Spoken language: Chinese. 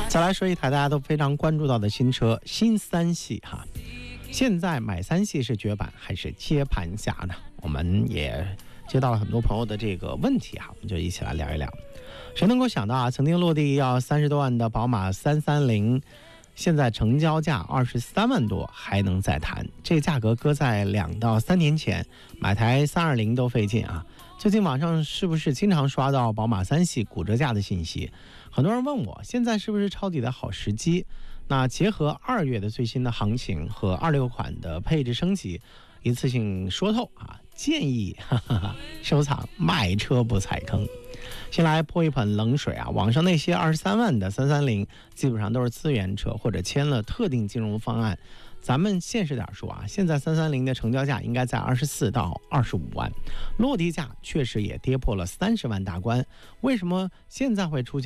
再来说一台大家都非常关注到的新车，新三系哈。现在买三系是绝版还是接盘侠呢？我们也接到了很多朋友的这个问题哈，我们就一起来聊一聊。谁能够想到啊，曾经落地要30多万的宝马330，现在成交价23万多还能再谈？这个价格搁在2到3年前，买台320都费劲啊。最近网上是不是经常刷到宝马3系骨折价的信息？很多人问我，现在是不是抄底的好时机？那结合2月的最新的行情和26款的配置升级，一次性说透啊，建议收藏，买车不踩坑。先来泼一盆冷水啊！网上那些23万的330，基本上都是资源车或者签了特定金融方案。咱们现实点说啊，现在330的成交价应该在24到25万，落地价确实也跌破了30万大关。为什么现在会出现